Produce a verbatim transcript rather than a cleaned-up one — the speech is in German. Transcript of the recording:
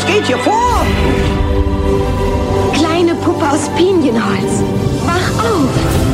geht hier vor? Kleine Puppe aus Pinienholz, wach auf!